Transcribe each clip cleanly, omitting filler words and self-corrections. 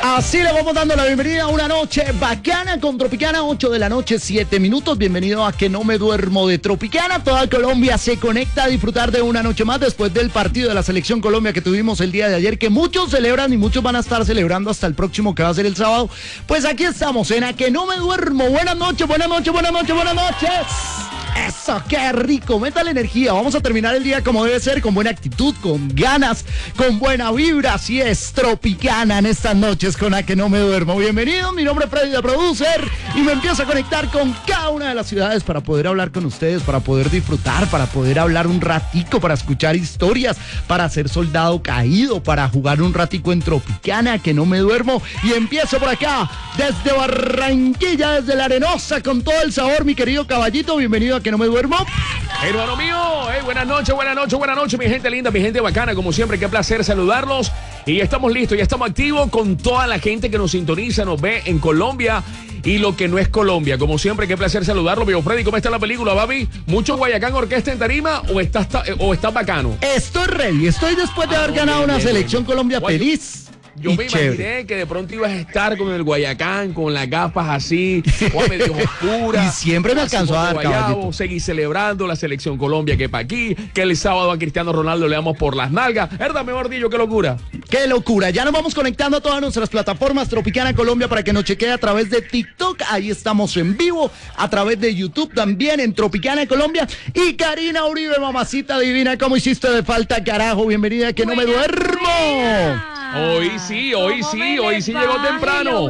Así le vamos dando la bienvenida a una noche bacana con Tropicana, 8 de la noche, 7 minutos. Bienvenido a Que No Me Duermo de Tropicana. Toda Colombia se conecta a disfrutar de una noche más después del partido de la Selección Colombia que tuvimos el día de ayer, que muchos celebran y muchos van a estar celebrando hasta el próximo, que va a ser el sábado. Pues aquí estamos en A Que No Me Duermo. Buenas noches, buenas noches, buenas noches, buenas noches. Eso, qué rico, métale energía. Vamos a terminar el día como debe ser, con buena actitud, con ganas, con buena vibra. Así es, Tropicana en estas noches con A Que No Me Duermo. Bienvenido, mi nombre es Freddy, de Producer, y me empiezo a conectar con cada una de las ciudades para poder hablar con ustedes, para poder disfrutar, para poder hablar un ratico, para escuchar historias, para ser soldado caído, para jugar un ratico en Tropicana, A Que No Me Duermo. Y empiezo por acá, desde Barranquilla, desde La Arenosa, con todo el sabor, mi querido caballito. Bienvenido a Que No Me Duermo. Hermano mío, buenas noches, buenas noches, buenas noches, mi gente linda, mi gente bacana, como siempre, qué placer saludarlos. Y ya estamos listos, ya estamos activos con toda la gente que nos sintoniza, nos ve en Colombia y lo que no es Colombia. Como siempre, qué placer saludarlo. Viejo Freddy, ¿cómo está la película, papi? ¿Mucho Guayacán Orquesta en tarima o estás bacano? Estoy ready, estoy después de haber ganado una Selección Colombia feliz. Yo me imaginé que de pronto ibas a estar con el Guayacán, con las gafas así, o medio oscuras. Y siempre me alcanzó a dar, caballito. Seguir celebrando la Selección Colombia, que para aquí, que el sábado a Cristiano Ronaldo le damos por las nalgas. ¿Verdad, mejor dicho? ¡Qué locura! ¡Qué locura! Ya nos vamos conectando a todas nuestras plataformas Tropicana Colombia para que nos chequee a través de TikTok. Ahí estamos en vivo, a través de YouTube también en Tropicana Colombia. Y Karina Uribe, mamacita divina, ¿cómo hiciste de falta, carajo? Bienvenida a Que No Me Duermo. Hoy sí llegó temprano.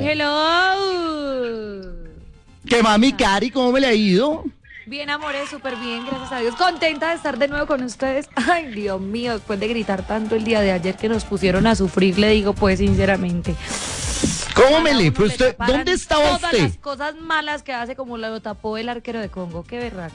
Hello. ¿Qué mami, Cari? ¿Cómo me le ha ido? Bien, amores, súper bien, gracias a Dios. Contenta de estar de nuevo con ustedes. Ay, Dios mío, después de gritar tanto el día de ayer que nos pusieron a sufrir, le digo pues sinceramente. ¿Cómo me le fue usted? ¿Dónde estaba usted? Todas las cosas malas que hace, como lo tapó el arquero de Congo, qué berraco.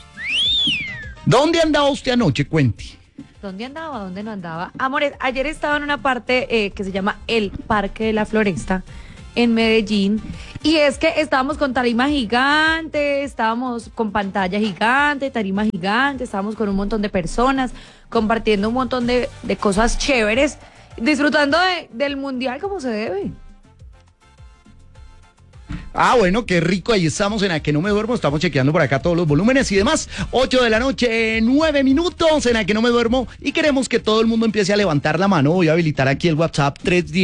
¿Dónde andaba usted anoche? Cuente. ¿Dónde andaba? ¿Dónde no andaba? Amores, ayer estaba en una parte que se llama el Parque de la Floresta, en Medellín, y es que estábamos con tarima gigante, estábamos con pantalla gigante, tarima gigante, estábamos con un montón de personas, compartiendo un montón de cosas chéveres, disfrutando del mundial como se debe. Ah, bueno, qué rico, ahí estamos en A Que No Me Duermo, estamos chequeando por acá todos los volúmenes y demás. 8 de la noche, 9 minutos en A Que No Me Duermo, y queremos que todo el mundo empiece a levantar la mano. Voy a habilitar aquí el WhatsApp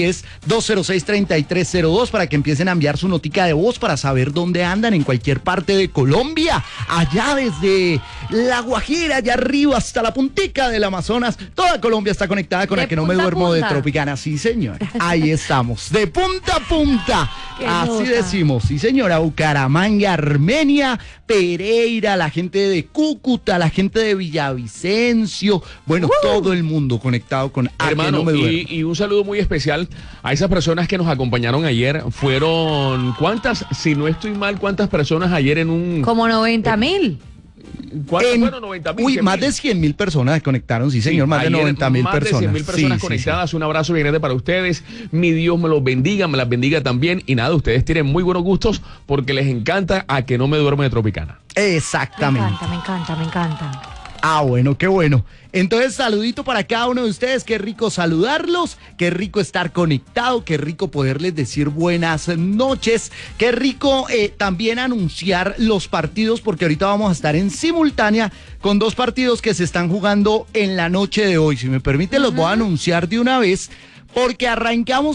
310-206-3302 para que empiecen a enviar su notica de voz para saber dónde andan en cualquier parte de Colombia, allá desde La Guajira, allá arriba hasta la puntica del Amazonas. Toda Colombia está conectada con A Que No Me Duermo de Tropicana, sí señor, ahí estamos, de punta a punta, así decimos. Sí, señora, Bucaramanga, Armenia, Pereira, la gente de Cúcuta, la gente de Villavicencio, bueno, todo el mundo conectado con A Que No Me Duermo. Y un saludo muy especial a esas personas que nos acompañaron ayer. Fueron, ¿cuántas? Si no estoy mal, ¿cuántas personas ayer en un...? Como 90,000. ¿Cuántos fueron? 90,000. Uy, más de 100,000 personas conectaron, sí señor, más de 90,000 personas. Más de 100,000 personas conectadas, sí. Un abrazo bien grande para ustedes, mi Dios me los bendiga, me las bendiga también, y nada, ustedes tienen muy buenos gustos porque les encanta A Que No Me Duermo de Tropicana. Exactamente. Me encanta. Ah, bueno, qué bueno. Entonces, saludito para cada uno de ustedes. Qué rico saludarlos, qué rico estar conectado, qué rico poderles decir buenas noches, qué rico también anunciar los partidos, porque ahorita vamos a estar en simultánea con dos partidos que se están jugando en la noche de hoy. Si me permiten, los voy a anunciar de una vez, porque arrancamos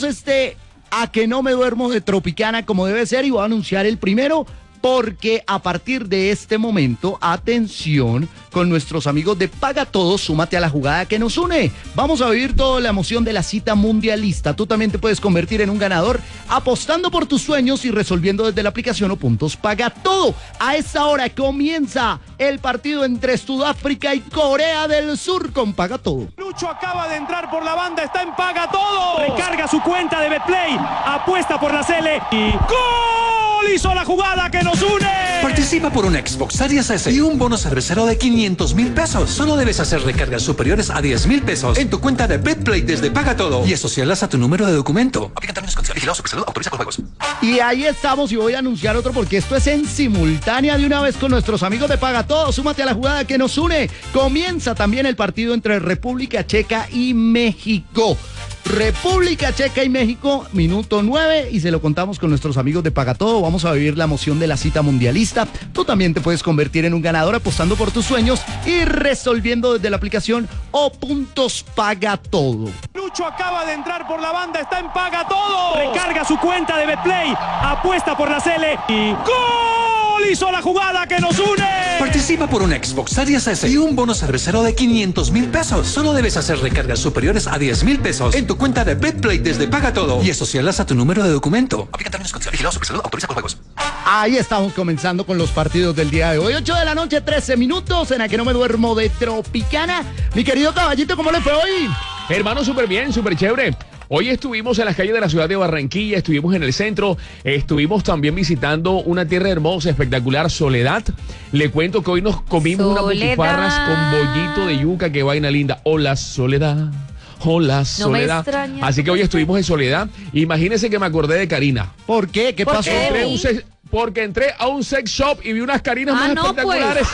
A Que No Me Duermo de Tropicana como debe ser, y voy a anunciar el primero. Porque a partir de este momento, atención, con nuestros amigos de Paga Todo, súmate a la jugada que nos une. Vamos a vivir toda la emoción de la cita mundialista. Tú también te puedes convertir en un ganador apostando por tus sueños y resolviendo desde la aplicación o puntos Paga Todo. A esta hora comienza el partido entre Sudáfrica y Corea del Sur con Paga Todo. Lucho acaba de entrar por la banda, está en Paga Todo. Recarga su cuenta de Betplay, apuesta por la Sele y ¡gol! Hizo la jugada que nos une. Participa por un Xbox Series S y un bono cervecero de 500,000 pesos. Solo debes hacer recargas superiores a 10,000 pesos en tu cuenta de Betplay desde Paga Todo y asociarlas a tu número de documento. Aplican términos y condiciones. Vigilado Supersalud, autoriza con juegos. Y ahí estamos, y voy a anunciar otro porque esto es en simultánea de una vez con nuestros amigos de Paga Todo. Súmate a la jugada que nos une. Comienza también el partido entre República Checa y México. República Checa y México, minuto 9, y se lo contamos con nuestros amigos de Pagatodo. Vamos a vivir la emoción de la cita mundialista. Tú también te puedes convertir en un ganador apostando por tus sueños y resolviendo desde la aplicación O Puntos Pagatodo. Lucho acaba de entrar por la banda, está en Pagatodo. Recarga su cuenta de Betplay, apuesta por la Sele y ¡gol! Hizo la jugada que nos une. Participa por un Xbox Series S y un bono cervecero de 500,000 pesos. Solo debes hacer recargas superiores a 10,000 pesos en tu cuenta de Betplay desde Pagatodo y asociarlas a tu número de documento. Aplica términos y condiciones. Vigilado Supersalud, autoriza con juegos. Ahí estamos comenzando con los partidos del día de hoy. 8 de la noche, 13 minutos, en A Que No Me Duermo de Tropicana. Mi querido caballito, ¿cómo le fue hoy? Hermano, súper bien, súper chévere. Hoy estuvimos en las calles de la ciudad de Barranquilla, estuvimos en el centro, estuvimos también visitando una tierra hermosa, espectacular, Soledad. Le cuento que hoy nos comimos unas butifarras con bollito de yuca, qué vaina linda. Hola, Soledad. Hola, Soledad. Así que hoy estuvimos en Soledad. Imagínense que me acordé de Karina. ¿Por qué? ¿Qué pasó? Porque entré a un sex shop y vi unas Carinas más espectaculares.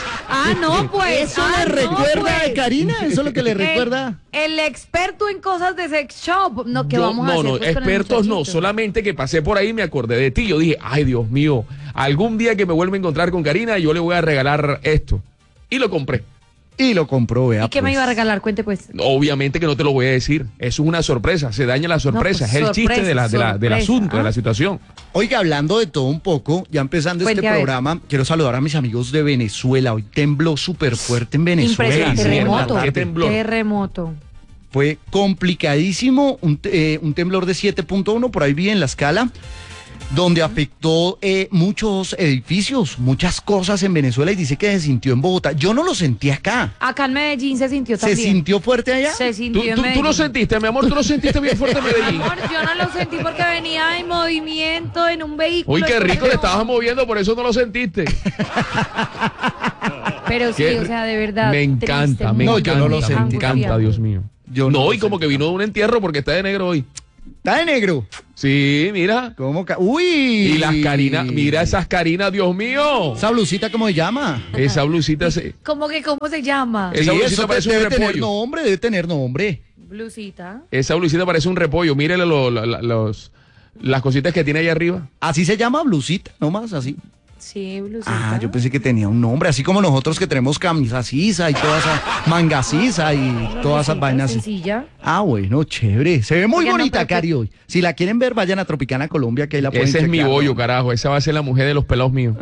¿Eso le recuerda a Karina? ¿Eso es lo que le recuerda? El experto en cosas de sex shop. No, ¿qué vamos a hacer? No, expertos no. Solamente que pasé por ahí y me acordé de ti. Yo dije, ay, Dios mío, algún día que me vuelva a encontrar con Karina, yo le voy a regalar esto. Y lo compré. Y lo compró, vea. ¿Y qué me iba a regalar? Cuente, pues. Obviamente que no te lo voy a decir. Eso es una sorpresa. Se daña la sorpresa. Pues, es el chiste del asunto, de la situación. Oiga, hablando de todo un poco, ya empezando este programa, quiero saludar a mis amigos de Venezuela. Hoy tembló súper fuerte en Venezuela. Impresionante. Terremoto. Fue complicadísimo. Un temblor de 7.1, por ahí vi en la escala, donde afectó muchos edificios, muchas cosas en Venezuela, y dice que se sintió en Bogotá. Yo no lo sentí acá. Acá en Medellín se sintió también. ¿Se sintió fuerte allá? Se sintió en Medellín. ¿Tú lo sentiste, mi amor? ¿Tú lo sentiste bien fuerte en Medellín? Mi amor, yo no lo sentí porque venía en movimiento en un vehículo. Uy, qué rico, te estabas moviendo, por eso no lo sentiste. Pero sí, o sea, de verdad. Me encanta, triste, me yo no lo sentí. Me encanta, Dios mío. Yo no, y como que vino de un entierro porque está de negro hoy. ¿Está de negro? Sí, mira. ¿Cómo? ¡Uy! Y las Carinas, mira esas Carinas, Dios mío. ¿Esa blusita cómo se llama? Esa blusita se... ¿Cómo se llama? Esa Sí, blusita eso parece un debe tener repollo. nombre, debe tener nombre. Blusita. Esa blusita parece un repollo. Mírele las cositas que tiene ahí arriba. Así se llama, blusita, nomás así. Sí, blusita. Yo pensé que tenía un nombre, así como nosotros que tenemos camisa sisa y toda esa manga sisa y todas esas vainas. Sencilla. Bueno, chévere. Se ve muy Oiga, no, bonita, pero Cari, hoy. Si la quieren ver, vayan a Tropicana Colombia, que ahí la pueden Ese es mi checar, bollo, ¿no? carajo. Esa va a ser la mujer de los pelados míos.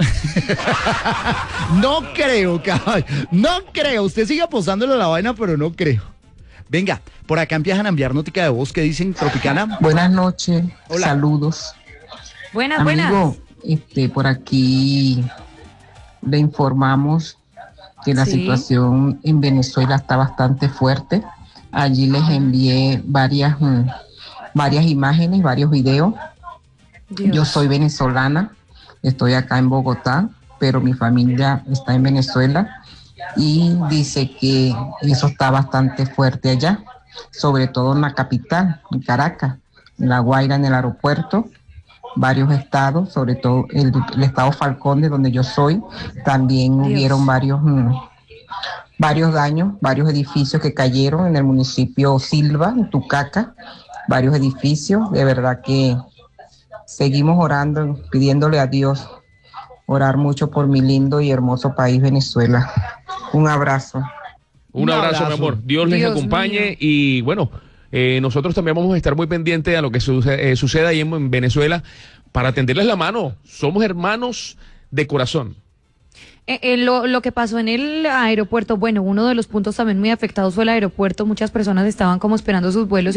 No creo, caballo. No creo. Usted sigue apostándole a la vaina, pero no creo. Venga, por acá empiezan a enviar notica de voz que dicen Tropicana. Buenas noches, Hola. Saludos. Buenas. Amigo, por aquí le informamos que la Sí. situación en Venezuela está bastante fuerte. Allí les envié varias imágenes, varios videos. Dios. Yo soy venezolana, estoy acá en Bogotá, pero mi familia está en Venezuela y dice que eso está bastante fuerte allá, sobre todo en la capital, en Caracas, en La Guaira, en el aeropuerto, varios estados, sobre todo el estado Falcón, de donde yo soy, también Dios. hubieron varios daños, varios edificios que cayeron en el municipio Silva, en Tucaca, varios edificios. De verdad que seguimos orando, pidiéndole a Dios, orar mucho por mi lindo y hermoso país Venezuela. Un abrazo. Un abrazo, mi amor. Dios les Dios acompañe mío. y bueno, nosotros también vamos a estar muy pendientes a lo que suceda ahí en Venezuela para tenderles la mano. Somos hermanos de corazón. Lo que pasó en el aeropuerto, bueno, uno de los puntos también muy afectados fue el aeropuerto. Muchas personas estaban como esperando sus vuelos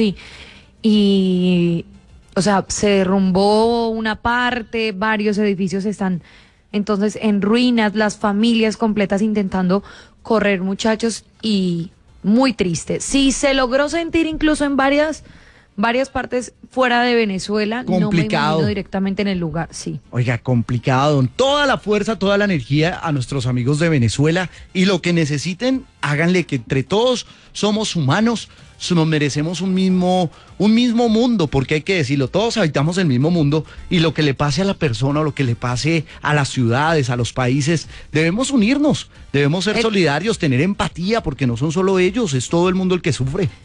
y o sea, se derrumbó una parte, varios edificios están entonces en ruinas, las familias completas intentando correr, muchachos, y muy triste. Sí, se logró sentir incluso en varias partes fuera de Venezuela. Complicado. No me imagino directamente en el lugar, sí. Oiga, complicado. Toda la fuerza, toda la energía a nuestros amigos de Venezuela, y lo que necesiten, háganle, que entre todos somos humanos, nos merecemos un mismo mundo, porque hay que decirlo, todos habitamos el mismo mundo, y lo que le pase a la persona, o lo que le pase a las ciudades, a los países, debemos unirnos, debemos ser solidarios, tener empatía, porque no son solo ellos, es todo el mundo el que sufre.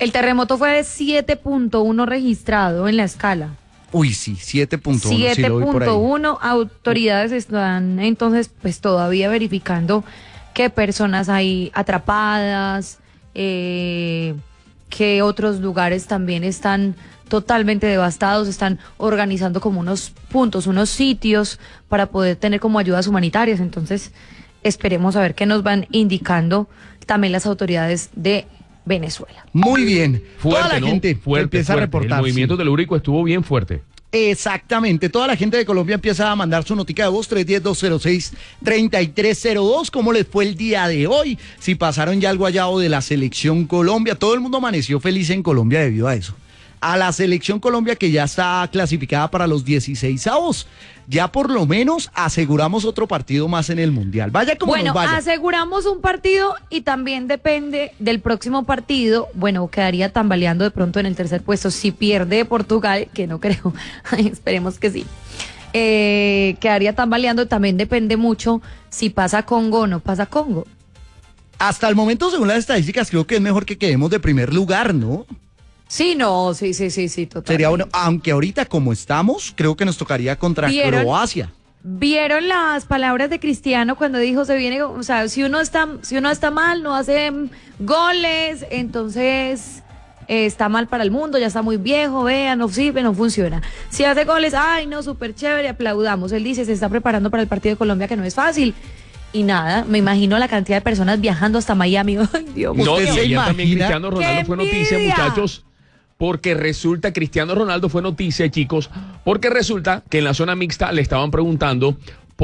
El terremoto fue de 7.1 registrado en la escala. Uy, sí, 7.1. Sí lo vi por ahí. 7.1, autoridades están entonces pues todavía verificando qué personas hay atrapadas, qué otros lugares también están totalmente devastados, están organizando como unos puntos, unos sitios para poder tener como ayudas humanitarias. Entonces esperemos a ver qué nos van indicando también las autoridades de Venezuela. Muy bien. Fuerte, toda la ¿no? gente Fuerte, empieza fuerte. a reportar. El movimiento sí. telúrico estuvo bien fuerte. Exactamente, toda la gente de Colombia empieza a mandar su notica de voz 310-206-3302. ¿Cómo les fue el día de hoy? Si pasaron ya al guayabo de la selección Colombia. Todo el mundo amaneció feliz en Colombia debido a eso. A la selección Colombia que ya está clasificada para los 16avos. Ya por lo menos aseguramos otro partido más en el Mundial. Vaya como bueno, nos vaya. aseguramos un partido y también depende del próximo partido. Bueno, quedaría tambaleando de pronto en el tercer puesto. Si pierde Portugal, que no creo, esperemos que sí. Quedaría tambaleando, también depende mucho si pasa Congo o no pasa Congo. Hasta el momento, según las estadísticas, creo que es mejor que quedemos de primer lugar, ¿no? Sí, no, sí, total. Sería bueno, aunque ahorita como estamos, creo que nos tocaría contra Croacia. ¿Vieron las palabras de Cristiano cuando dijo se viene, o sea, si uno está mal, no hace goles, entonces está mal para el mundo, ya está muy viejo, vea, no sirve, no funciona. Si hace goles, ay, no, súper chévere, aplaudamos. Él dice, se está preparando para el partido de Colombia, que no es fácil. Y nada, me imagino la cantidad de personas viajando hasta Miami. Ay, Dios mío. No, y ¿Usted se ayer imagina? también Cristiano Ronaldo ¡Qué fue noticia, envidia! muchachos, porque resulta, Cristiano Ronaldo fue noticia, chicos, porque resulta que en la zona mixta le estaban preguntando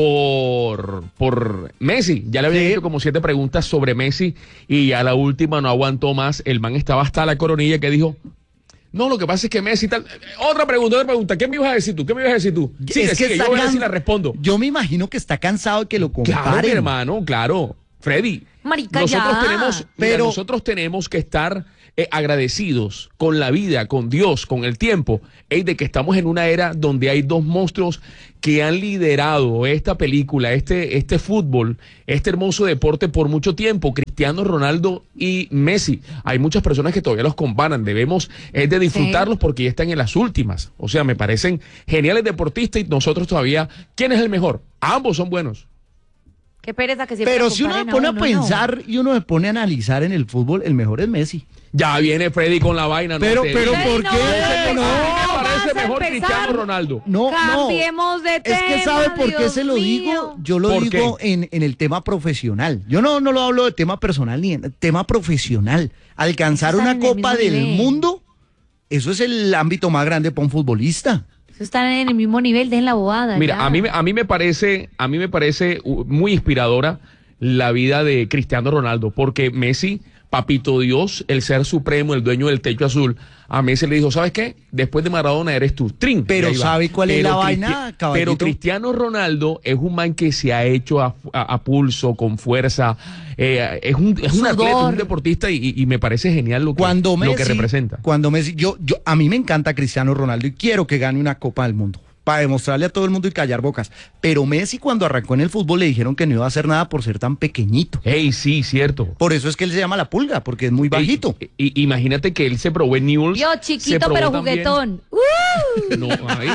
por Messi. Ya le habían hecho como 7 preguntas sobre Messi y a la última no aguantó más. El man estaba hasta la coronilla que dijo... No, lo que pasa es que Messi tal... Otra pregunta. ¿Qué me ibas a decir tú? Sigue, yo voy a decir la respondo. Yo me imagino que está cansado de que lo comparen. Claro, mi hermano, claro. Freddy, Marica, nosotros tenemos que estar agradecidos con la vida, con Dios, con el tiempo, de que estamos en una era donde hay 2 monstruos que han liderado esta película, este fútbol, este hermoso deporte por mucho tiempo, Cristiano Ronaldo y Messi. Hay muchas personas que todavía los comparan, debemos de disfrutarlos porque ya están en las últimas. O sea, me parecen geniales deportistas y nosotros todavía, ¿quién es el mejor? Ambos son buenos. Qué pereza que siempre Pero si uno se pone a pensar y uno se pone a analizar en el fútbol, el mejor es Messi. Ya viene Freddy con la vaina. Pero ¿por qué? No, me parece mejor empezar. Cristiano Ronaldo. No, Cambiemos de tema. Es que ¿sabe por qué Dios se lo mío. digo? Yo lo ¿Por digo en el tema profesional. Yo no lo hablo de tema personal ni en tema profesional. Alcanzar Están una en el Copa mismo del nivel. Mundo, eso es el ámbito más grande para un futbolista. Están en el mismo nivel, dejen la bobada. Mira, ya. a mí me parece muy inspiradora la vida de Cristiano Ronaldo, porque Messi, papito Dios, el ser supremo, el dueño del techo azul, a Messi le dijo, ¿sabes qué? Después de Maradona eres tú, trin. Pero Y ahí va. ¿sabe cuál es la vaina, caballito? Pero Cristiano Ronaldo es un man que se ha hecho a pulso, con fuerza, es un atleta, un deportista y me parece genial lo que representa. Cuando Messi, a mí me encanta Cristiano Ronaldo y quiero que gane una Copa del Mundo, para demostrarle a todo el mundo y callar bocas. Pero Messi cuando arrancó en el fútbol le dijeron que no iba a hacer nada por ser tan pequeñito. Ey, sí, cierto. Por eso es que él se llama la pulga, porque es muy bajito. Imagínate que él se probó en Newell's. Yo, se chiquito, probó pero también- juguetón. No,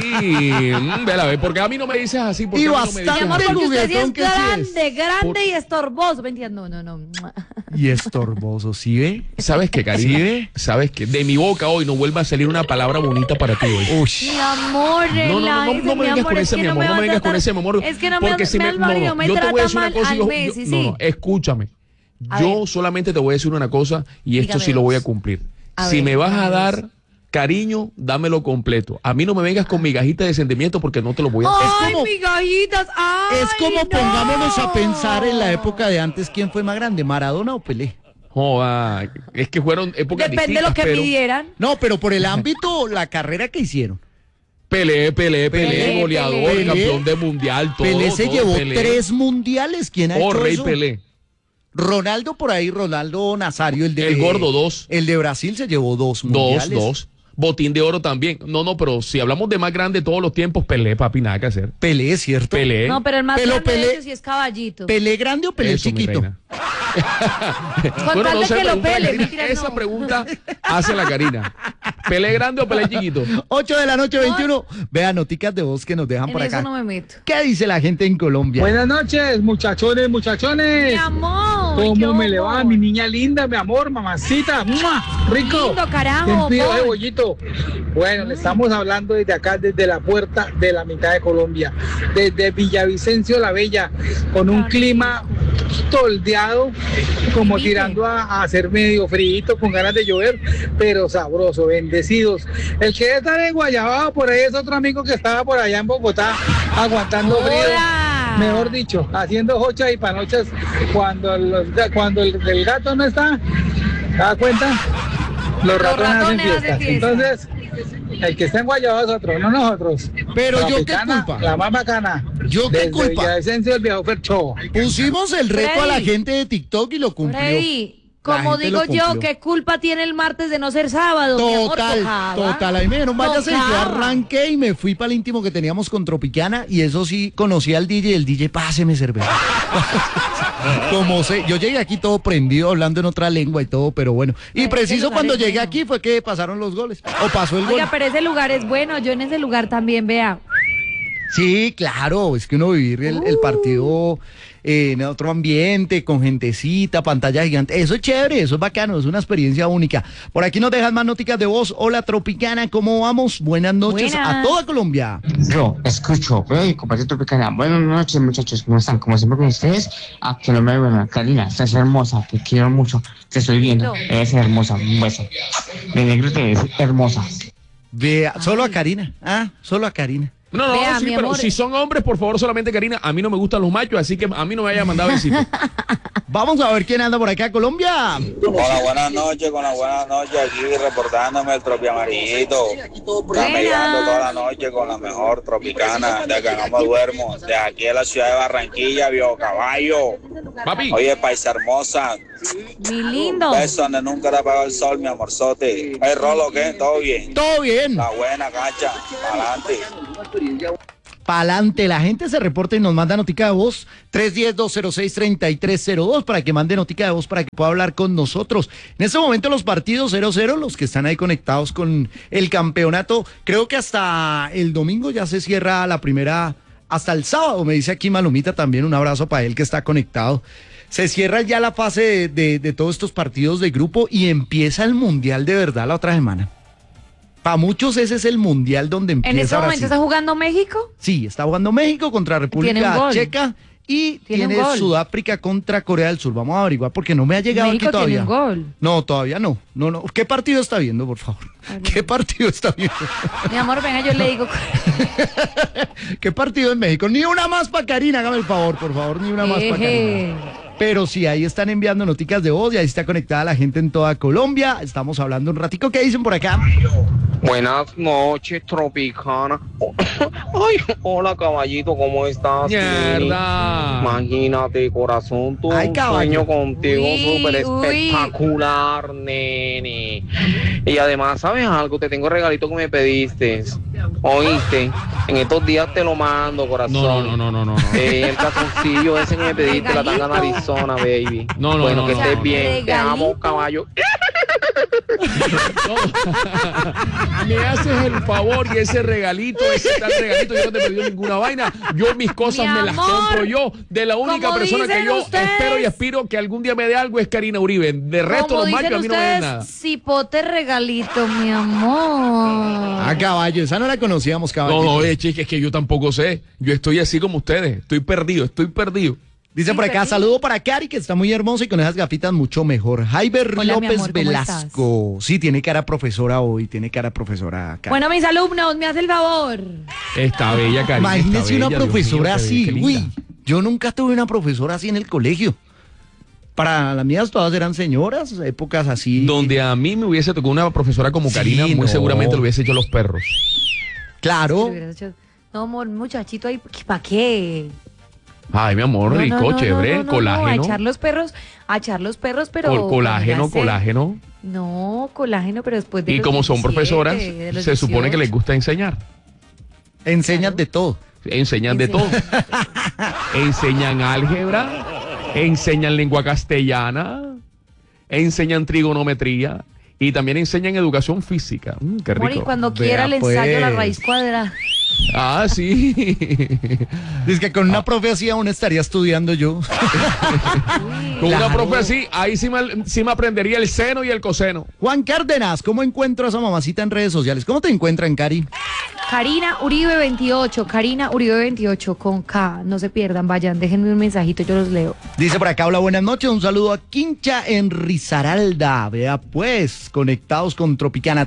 vela, ve, porque a mí no me dices así. Porque Y a mí no me bastante dices Mi amor, así. porque usted sí juguetón es que sí es. grande y estorboso. Mentira, no. Y estorboso, ¿sí ve? ¿Sabes qué, cariño? ¿Sí ve? ¿Sabes qué? De mi boca hoy no vuelva a salir una palabra bonita para ti hoy. Uy. Mi amor, No me vengas con ese, mi amor. No me vengas con ese, mi amor. Es que no porque me, si me, me, no, marido, me yo te voy a trata decir una mal cosa y al Messi, sí. no, escúchame. A Yo ver. solamente te voy a decir una cosa y esto Dígame sí lo voy a dos. cumplir. A Si ver, me vas a dígame dar dos. cariño, dámelo completo. A mí no me vengas con migajita de sentimiento porque no te lo voy a hacer. Ay, como- migajitas, ay, Es como no. pongámonos a pensar en la época de antes, ¿quién fue más grande, Maradona o Pelé? Joda, es que fueron épocas Depende de lo distintas, que pero midieran. No, pero por el ámbito, la carrera que hicieron. Pelé, Pelé, goleador, Pelé. campeón de mundial, todo. Pelé se todo, llevó Pelé. 3 mundiales. ¿Quién ha Oh, hecho Rey eso? Pelé. Ronaldo por ahí, Ronaldo Nazario, el El gordo, 2. El de Brasil se llevó 2 mundiales. Dos. Botín de oro también. No, pero si hablamos de más grande de todos los tiempos, Pelé, papi, nada que hacer. Pelé, ¿cierto? Pelé. No, pero el más Pero grande de Pelé- ellos sí es Caballito. ¿Pelé grande o Pelé Eso, mi chiquito? reina. Con tal de que lo pregunta la pele, Karina. mentiras, Esa no. pregunta hace la Karina. ¿Pelé grande o Pelé chiquito? 8 de la noche, 21. Vean, noticas de voz que nos dejan En por eso acá. no me meto. ¿Qué dice la gente en Colombia? Buenas noches, muchachones, muchachones. Mi amor. ¿Cómo qué me le va, bombón. mi niña linda, mi amor, mamacita? ¡Mua! Rico. Lindo, carajo, Sentido de bombón. bollito. Bueno, le estamos hablando desde acá, desde la puerta de la mitad de Colombia, desde Villavicencio la Bella, con un clima toldeado, como ¿Viste? tirando a hacer medio frío, con ganas de llover, pero sabroso, bendecidos. El que está en Guayabao, por ahí es otro amigo que estaba por allá en Bogotá, aguantando frío. Hola. Mejor dicho, haciendo hochas y panochas cuando el gato no está, ¿te das cuenta? Los ratones hacen fiestas. fiesta. Entonces, el que está en Guayabao es otro, no nosotros. Pero La yo qué picana, culpa. La más bacana. ¿Yo qué Desde culpa? Villavicencio, el viejo Fercho. Pusimos el reto a la Freddy. gente de TikTok y lo cumplió. Freddy, La como gente digo lo yo, cumplió. ¿qué culpa tiene el martes de no ser sábado? mi amor? Total, Tocaba. total. Ahí me dijeron, váyase, yo Tocaba. arranqué y me fui para el íntimo que teníamos con Tropicana y eso sí, conocí al DJ, el DJ, páseme cerveza. Como sé, yo llegué aquí todo prendido, hablando en otra lengua y todo, pero bueno. Y Pero ese preciso lugar cuando es llegué bueno. aquí fue que pasaron los goles, o pasó el gol. Oiga, pero ese lugar es bueno. Yo en ese lugar también, vea. Sí, claro, es que uno vivir el partido en otro ambiente, con gentecita, pantalla gigante, eso es chévere, eso es bacano, es una experiencia única. Por aquí nos dejan más noticas de voz. Hola Tropicana, ¿cómo vamos? Buenas noches Buenas. a toda Colombia. Yo escucho, veo y comparto Tropicana. Buenas noches, muchachos, ¿cómo están? Como siempre con ustedes, aquí no me ven. Karina, estás hermosa, te quiero mucho, te estoy viendo, No. eres hermosa, un beso. De negro te ves hermosa. Vea, solo a Karina, solo a Karina. No, Vea, sí, mi pero amor. si son hombres, por favor, solamente Karina. A mí no me gustan los machos, así que a mí no me haya mandado besito. Vamos a ver quién anda por acá, Colombia. Hola, buenas noches, aquí reportándome el tropi amarillito. Camellando toda la noche con la mejor tropicana, de que no me duermo, de aquí de la ciudad de Barranquilla, viejo caballo. Papi, Oye, paisa hermosa, Mi lindo. beso donde nunca te apagó el sol, mi amorzote. El Rolo, ¿qué? ¿Todo bien? Todo bien. La buena, cacha, adelante. Pa'lante, la gente se reporta y nos manda notica de voz 310-206-3302 para que mande notica de voz para que pueda hablar con nosotros. En este momento los partidos 0-0, los que están ahí conectados con el campeonato, creo que hasta el domingo ya se cierra la primera, hasta el sábado, me dice aquí Malumita también, un abrazo para él que está conectado. Se cierra ya la fase de todos estos partidos de grupo y empieza el Mundial de verdad la otra semana. Para muchos ese es el Mundial donde empieza En este ahora momento sí. está jugando México. Sí, está jugando México contra Tiene República un gol. Checa y Tiene un tiene gol. Sudáfrica contra Corea del Sur. Vamos a averiguar porque no me ha llegado México aquí todavía. tiene un gol. No, todavía no. No. ¿Qué partido está viendo, por favor? ¿Qué partido está viendo? Mi amor, venga, yo le digo. ¿Qué partido en México? Ni una más para Karina, hágame el favor, por favor, ni una más para Karina. Pero sí, ahí están enviando noticas de voz y ahí está conectada la gente en toda Colombia. Estamos hablando un ratico. ¿Qué dicen por acá? Buenas noches, Tropicana. Ay, hola, caballito, ¿cómo estás? mierda. Imagínate, corazón, tuve Ay, un caballo. sueño contigo Uy, súper uy. espectacular, nene. Y además, ¿sabes algo? Te tengo el regalito que me pediste. ¿Oíste? En estos días te lo mando, corazón. No. El calzoncillo ese que me pediste, la tanga Regalito. Arizona, baby. No, bueno, que no, estés no. bien. Te amo, Regalito. caballo. Me haces el favor y ese regalito, ese tal regalito, yo no te pedí ninguna vaina. Yo mis cosas Mi me las amor, compro yo. De la única como persona que dicen yo ustedes. espero y aspiro que algún día me dé algo es Karina Uribe. De resto, Como los dicen machos a mí no me den ustedes, nada. cipote regalito, mi amor. Ah, caballo, esa no la conocíamos, caballo. No, chica, es que yo tampoco sé. Yo estoy así como ustedes. Estoy perdido. Dice Sí, por acá, Freddy. saludo para Cari, que está muy hermosa y con esas gafitas mucho mejor. Jaiber Hola, mi López amor, ¿cómo Velasco. Sí, tiene cara profesora hoy, tiene cara profesora. Cari. Bueno, mis alumnos, me hace el favor. Está bella, Karina. Imagínese una profesora así. Qué linda. Uy, yo nunca tuve una profesora así en el colegio. Para las mías todas eran señoras, épocas así. Donde a mí me hubiese tocado una profesora como Sí, Karina, muy no. seguramente lo hubiese hecho los perros. Claro. No, amor, muchachito ahí, ¿para qué? Ay, mi amor, No, rico, no, no, chévere, no, no, colágeno. a echar los perros, pero. Colágeno, pónganse. colágeno. No, colágeno, pero después de Y los como son 17, profesoras, de los se supone que 18. les gusta enseñar. Enseñas de todo. Enseñan de todo. Enseñan álgebra, enseñan lengua castellana, enseñan trigonometría y también enseñan educación física. Qué Mori, rico. cuando quiera le ensayo la pues. raíz cuadrada. Ah, sí. Dice que con una profe así aún estaría estudiando yo. Con una Claro. profe así, ahí sí me aprendería el seno y el coseno. Juan Cárdenas, ¿cómo encuentro a esa mamacita en redes sociales? ¿Cómo te encuentran, Cari? Karina Uribe 28, Karina Uribe 28 con K. No se pierdan, vayan, déjenme un mensajito, yo los leo. Dice por acá, hola, buenas noches, un saludo a Quincha en Risaralda. Vea pues, conectados con Tropicana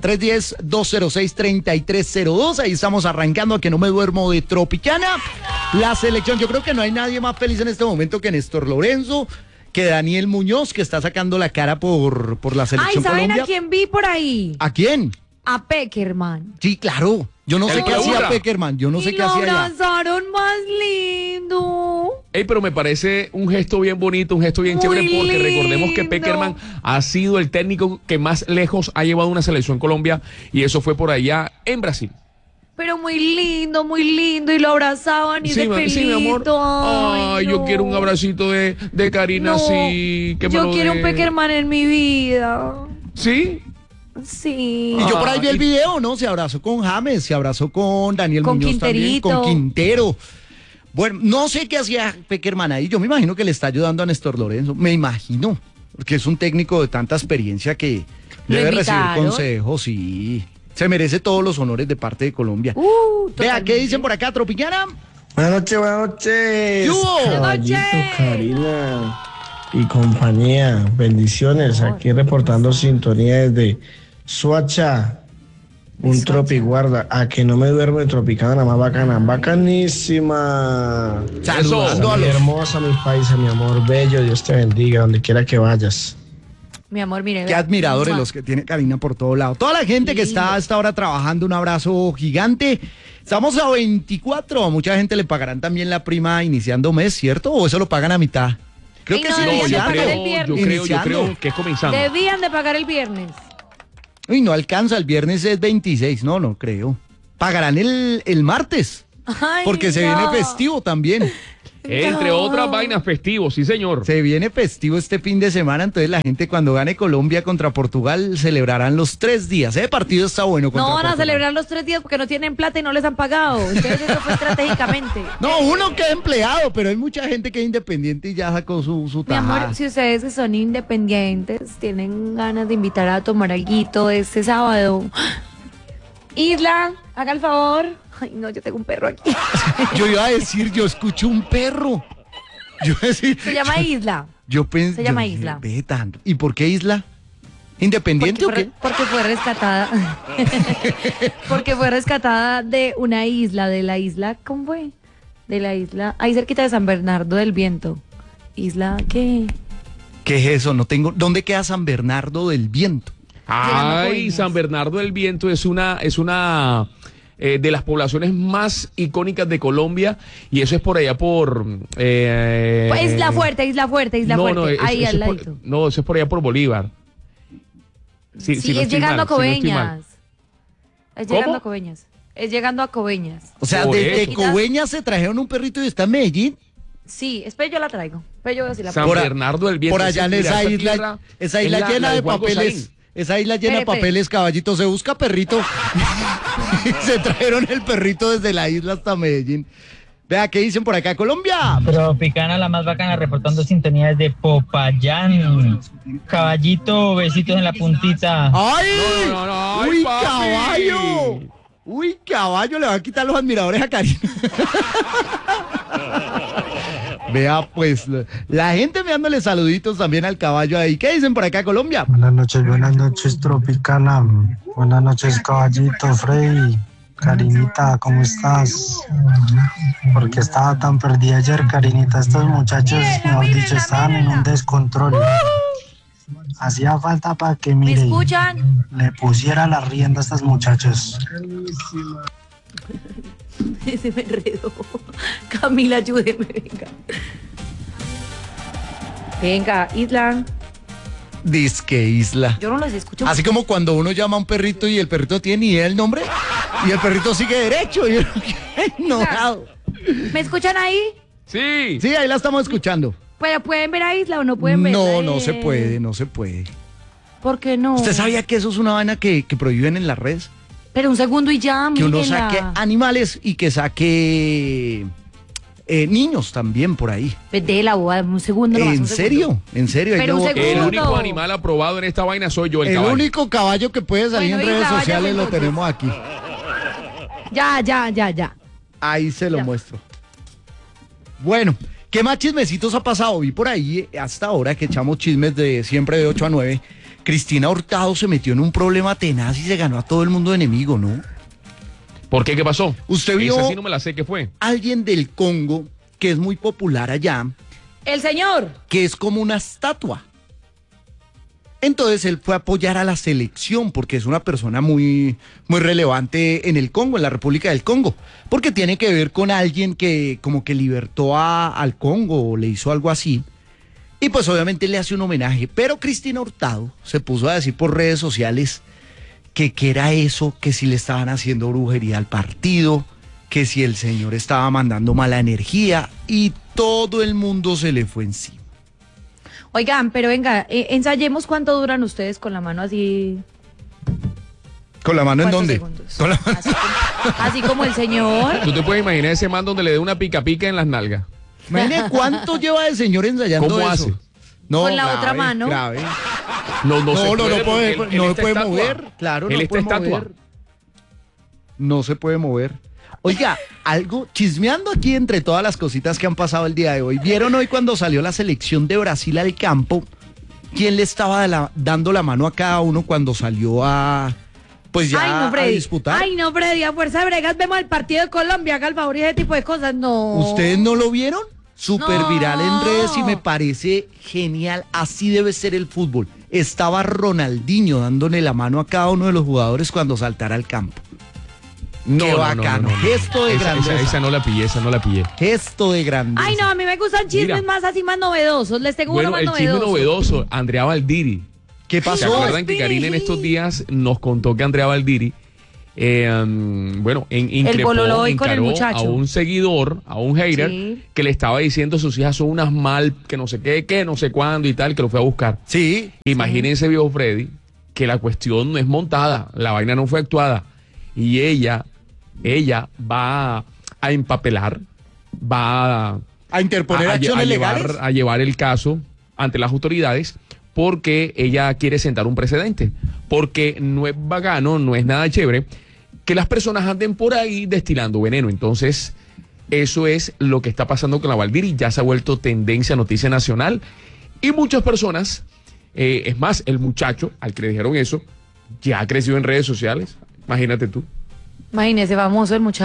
310-206-3302. Ahí estamos arrancando a que no me duermo de Tropicana. La selección, yo creo que no hay nadie más feliz en este momento que Néstor Lorenzo, que Daniel Muñoz, que está sacando la cara por la Ay, selección ¿saben Colombia. a quién vi por ahí? ¿A quién? A Peckerman. Sí, claro. Yo no sé El qué Paula. hacía Peckerman, yo no sé Y qué lo hacía allá. abrazaron más lindo. Ey, pero me parece un gesto bien bonito, un gesto bien Muy chévere, porque recordemos que lindo. Peckerman ha sido el técnico que más lejos ha llevado una selección Colombia y eso fue por allá en Brasil. Pero muy lindo, y lo abrazaban y de pelito. Sí, mi amor. Ay, yo no. quiero un abracito de Karina, No, sí. Que me yo lo quiero un dé. Peckerman en mi vida. ¿Sí? Sí. Y yo por ahí vi el Ay. video, ¿no? Se abrazó con James, se abrazó con Daniel Con Muñoz también, Quinterito. con Quintero. Bueno, no sé qué hacía Peckerman ahí. Yo me imagino que le está ayudando a Néstor Lorenzo. Me imagino. Porque es un técnico de tanta experiencia que ¿Lo debe recibir invitaron? consejos, sí. Se merece todos los honores de parte de Colombia. Vea, Totalmente. ¿qué dicen por acá, Tropicana? Buenas noches, buenas noches. ¿Qué hubo? Caballito, Buenas noches. Karina y compañía. Bendiciones. Aquí reportando sintonía desde Suacha. Un tropiguarda. A que no me duermo de Tropicana, más bacana. Bacanísima. Saludando a Mi los... hermosa, mi paisa, mi amor bello. Dios te bendiga donde quiera que vayas. Mi amor, mire. Qué vea. admiradores Mua. los que tiene Karina por todo lado. Toda la gente que está a esta hora trabajando, un abrazo gigante. Estamos a 24. A mucha gente le pagarán también la prima iniciando mes, ¿cierto? ¿O eso lo pagan a mitad? Creo Ey, que no, sí. deberían de yo pagar el creo, viernes. yo Iniciando. creo que es comenzando. Debían de pagar el viernes. Uy, no alcanza, el viernes es 26. No creo. Pagarán el martes. Ay, Porque se no. viene festivo también. Entre No. otras vainas festivos, sí señor. Se viene festivo este fin de semana, entonces la gente cuando gane Colombia contra Portugal celebrarán los 3 días. Ese partido está bueno contra No van a Portugal. celebrar los 3 días porque no tienen plata y no les han pagado. Entonces eso fue estratégicamente. No, uno que es empleado, pero hay mucha gente que es independiente y ya sacó su Mi tajada. amor, si ustedes que son independientes tienen ganas de invitar a tomar alguito este sábado. Isla, haga el favor. Ay, no, yo tengo un perro aquí. Yo iba a decir, yo escucho un perro. Yo iba a decir, Se llama Isla. yo pensé, se llama yo dije, Isla. ve tanto. ¿Y por qué Isla? ¿Independiente o qué? Porque fue rescatada. Porque fue rescatada de una isla, de la isla, ¿cómo fue? De la isla, ahí cerquita de San Bernardo del Viento. ¿Isla qué? ¿Qué es eso? No tengo. ¿Dónde queda San Bernardo del Viento? Llegando a Ay, Coveñas. San Bernardo del Viento es una de las poblaciones más icónicas de Colombia y eso es por allá por Isla Fuerte, Isla Fuerte, Isla Fuerte. no, ahí eso al es ladito. no, eso es por allá por Bolívar. Sí, no es estoy llegando mal, a si no estoy mal. Coveñas. Es llegando ¿Cómo? a Coveñas. Es llegando a Coveñas. O sea, Por desde eso. Coveñas se trajeron un perrito y está en Medellín. Sí, espera, yo la traigo. Espera, yo voy a decir la San Por a- Bernardo del Viento. Por allá en Mira, esa isla tierra esa es isla la llena de Juan papeles. Gozaín. Esa isla llena de Espere, papeles, caballito. Se busca perrito. Se trajeron el perrito desde la isla hasta Medellín. Vea, ¿qué dicen por acá, Colombia? Tropicana, la más bacana, reportando sintonía desde Popayán. Caballito, besitos en la puntita. ¡Ay! No, ay, ¡Uy, papi. caballo! ¡Uy, caballo! Le va a quitar los admiradores a Karina. Vea, pues, la gente enviándole saluditos también al caballo ahí. ¿Qué dicen por acá, Colombia? Buenas noches, Tropicana. Buenas noches, caballito, Freddy. Karinita, ¿cómo estás? Porque estaba tan perdida ayer, Karinita. Estos muchachos, mejor dicho, estaban en un descontrol. Hacía falta para que, ¿Me mire, escuchan? le pusiera la rienda a estos muchachos. Se me enredó. Camila, ayúdeme, venga. Venga, Isla. Disque Isla. Yo no los escucho. Así como cuando uno llama a un perrito y el perrito tiene ni idea del nombre y el perrito sigue derecho y enojado. ¿Me escuchan ahí? Sí. Sí, ahí la estamos escuchando. ¿Pero pueden ver a Isla o no pueden ver? No se puede, no se puede. ¿Por qué no? ¿Usted sabía que eso es una vaina que prohíben en las redes? Pero un segundo y ya, Que uno mírenla. saque animales y que saque niños también por ahí. De la boda, un segundo nomás, ¿En un segundo. serio? ¿En serio? Ahí Pero lo un boto. segundo. El único animal aprobado en esta vaina soy yo, el caballo. único caballo que puede salir Bueno, en redes Isla, vaya sociales lo entonces. tenemos aquí. Ya. Ahí se lo muestro. Bueno, ¿qué más chismecitos ha pasado? Vi por ahí hasta ahora que echamos chismes de siempre de 8 a 9. Cristina Hurtado se metió en un problema tenaz y se ganó a todo el mundo de enemigo, ¿no? ¿Por qué? ¿Qué pasó? ¿Usted vio Esa sí no me la sé, ¿qué fue? alguien del Congo que es muy popular allá, El señor. que es como una estatua? Entonces él fue a apoyar a la selección porque es una persona muy, muy relevante en el Congo, en la República del Congo, porque tiene que ver con alguien que como que libertó al Congo o le hizo algo así. Y pues obviamente le hace un homenaje, pero Cristina Hurtado se puso a decir por redes sociales que era eso, que si le estaban haciendo brujería al partido, que si el señor estaba mandando mala energía y todo el mundo se le fue encima. Oigan, pero venga, ensayemos cuánto duran ustedes con la mano así. ¿Con la mano en ¿Cuántos dónde? segundos? Con la mano. Así como el señor. ¿Tú te puedes imaginar ese man donde le dé una pica pica en las nalgas? Imagine cuánto lleva el señor ensayando ¿Cómo eso. hace? No, Con la grave, otra mano. Grave. No No, se no puede, puede, porque él no está puede estatua. mover. Claro, Él no está puede estatua. mover. No se puede mover. Oiga, algo chismeando aquí entre todas las cositas que han pasado el día de hoy. ¿Vieron hoy cuando salió la selección de Brasil al campo? ¿Quién le estaba dando la mano a cada uno cuando salió a pues ya Ay, no, a Freddy. disputar? Ay, no, Freddy, a fuerza de bregas vemos el partido de Colombia, haga el favor y ese tipo de cosas, no. ¿Ustedes no lo vieron? Súper No. viral en redes y me parece genial. Así debe ser el fútbol. Estaba Ronaldinho dándole la mano a cada uno de los jugadores cuando saltara al campo. Qué bacano. Gesto de grandeza. Esa no la pillé. Gesto de grandeza. Ay, no, a mí me gustan chismes Mira. más así, más novedosos. Les tengo uno Bueno, más el chisme novedoso, Andrea Valdiri. ¿Qué ¿Se pasó? acuerdan que Karina en estos días nos contó que Andrea Valdiri, increpó, bololo hoy con el encaró muchacho. a un seguidor, a un hater, Sí. que le estaba diciendo sus hijas son unas mal, que no sé qué, que no sé cuándo y tal, que lo fue a buscar? Sí. Imagínense, viejo Freddy, que la cuestión no es montada, la vaina no fue actuada, y ella va a empapelar, va A interponer acciones legales. a llevar el caso ante las autoridades porque ella quiere sentar un precedente, porque no es bacano, no es nada chévere que las personas anden por ahí destilando veneno. Entonces, eso es lo que está pasando con la Valdiri, ya se ha vuelto tendencia, noticia nacional, y muchas personas, es más, el muchacho al que le dijeron eso, ya ha crecido en redes sociales, imagínate tú. Imagínese, famoso el muchacho.